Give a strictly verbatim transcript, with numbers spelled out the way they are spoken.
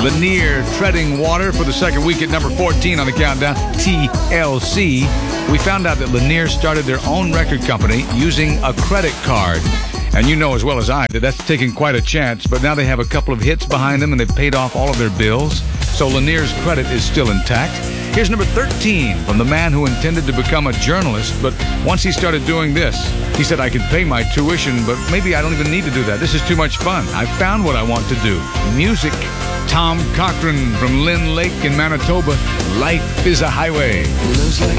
Lanier Treading Water for the second week at number fourteen on the countdown, T L C. We found out that Lanier started their own record company using a credit card. And you know as well as I that that's taking quite a chance, but now they have a couple of hits behind them and they've paid off all of their bills. So Lanier's credit is still intact. Here's number thirteen from the man who intended to become a journalist, but once he started doing this, he said, I can pay my tuition, but maybe I don't even need to do that. This is too much fun. I found what I want to do. Music. Tom Cochrane from Lynn Lake in Manitoba. Life is a highway.